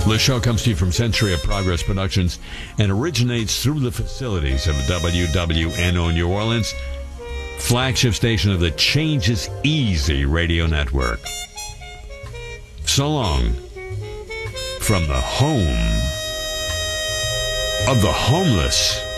The show comes to you from Century of Progress Productions and originates through the facilities of WWNO New Orleans, flagship station of the Change is Easy radio network. So long from the home of the homeless.